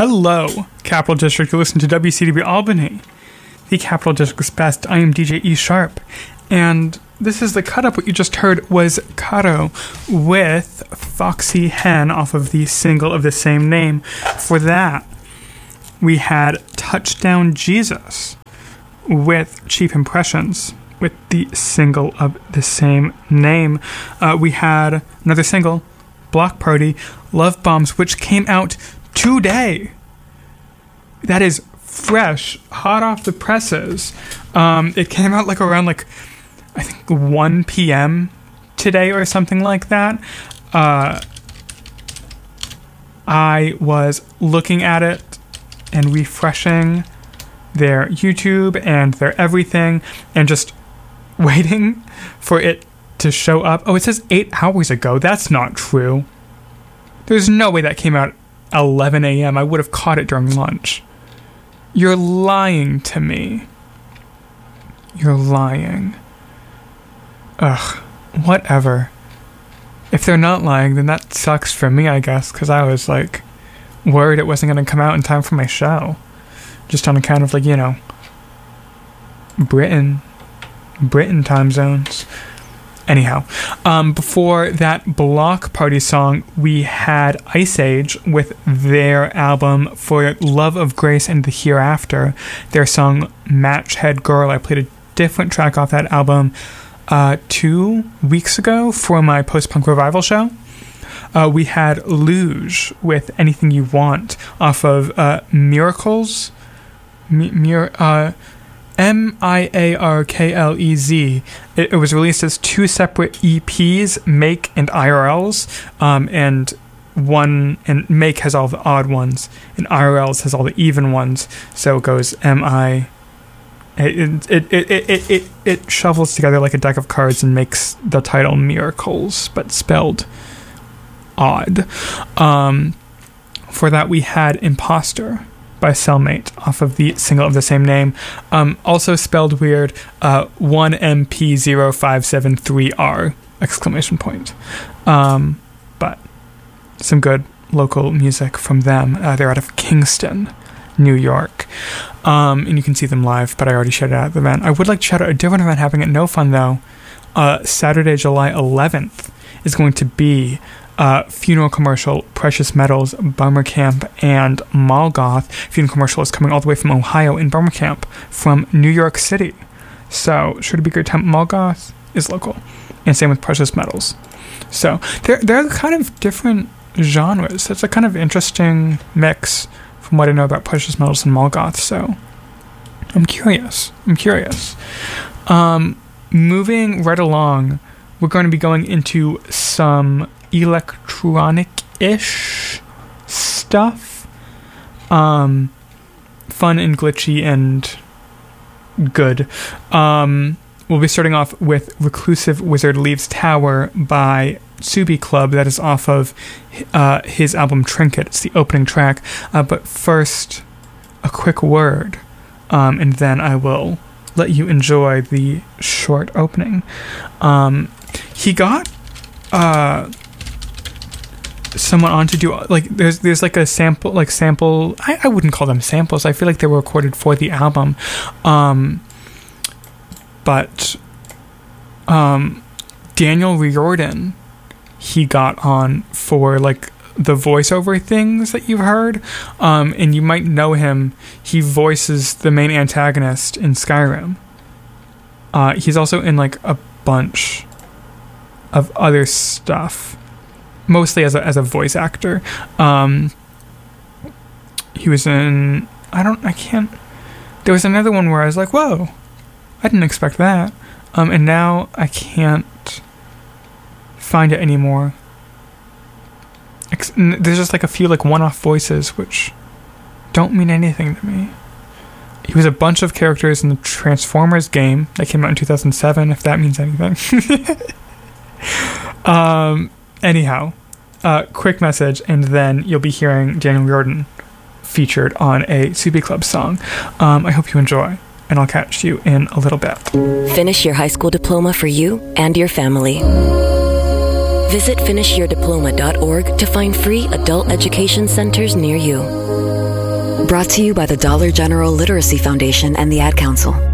Hello, Capital District. You listen to WCDB Albany, the Capital District's best. I am DJ E Sharp, and this is the cut up. What you just heard was Caro with Foxy Hen off of the single of the same name. For that, we had Touchdown Jesus with Cheap Impressions with the single of the same name. We had another single, Block Party, Love Bombs, which came out today. That is fresh, hot off the presses. It came out around I think 1 p.m. today or something like that. I was looking at it and refreshing their YouTube and their everything and just waiting for it to show up. Oh, it says 8 hours ago. That's not true. There's no way that came out 11 a.m. I would have caught it during lunch. You're lying to me. You're lying. Ugh, whatever. If they're not lying, then that sucks for me, I guess, because I was, worried it wasn't going to come out in time for my show. Just on account of, Britain time zones. Anyhow, before that Block Party song, we had Ice Age with their album For Love of Grace and the Hereafter, their song Matchhead Girl. I played a different track off that album 2 weeks ago for my post-punk revival show. We had Luge with Anything You Want off of Miracles. Miarklez. It was released as 2 separate EPs, Make and IRLs, and Make has all the odd ones, and IRLs has all the even ones. So it goes It shovels together like a deck of cards and makes the title Miracles, but spelled odd. For that, we had Imposter by Cellmate off of the single of the same name, also spelled weird, 1MP0573R exclamation point. But some good local music from them. They're out of Kingston, New York, and you can see them live, but I already shouted out the event. I would like to shout out a different event happening at No Fun though. Saturday, July 11th is going to be Funeral Commercial, Precious Metals, Bummer Camp, and Molgoth. Funeral Commercial is coming all the way from Ohio, and Bummer Camp from New York City. So, sure to be a great time. Molgoth is local, and same with Precious Metals. So, they're kind of different genres. It's a kind of interesting mix from what I know about Precious Metals and Molgoth, so I'm curious. Moving right along, we're going to be going into some electronic-ish stuff. Fun and glitchy and good. We'll be starting off with Reclusive Wizard Leaves Tower by Subi Club. That is off of his album Trinket. It's the opening track. But first, a quick word, and then I will let you enjoy the short opening. He got someone on to do there's like a sample I wouldn't call them samples. I feel like they were recorded for the album, but Daniel Riordan he got on for the voiceover things that you've heard, and you might know him. He voices the main antagonist in Skyrim. He's also in a bunch of other stuff, mostly as a voice actor. He was in there was another one where I was like, whoa, I didn't expect that, and now I can't find it anymore. There's just a few one-off voices which don't mean anything to me. He was a bunch of characters in the Transformers game that came out in 2007, if that means anything. Anyhow, quick message, and then you'll be hearing Daniel Riordan featured on a Subi Club song. I hope you enjoy, and I'll catch you in a little bit. Finish your high school diploma for you and your family. Visit finishyourdiploma.org to find free adult education centers near you. Brought to you by the Dollar General Literacy Foundation and the Ad Council.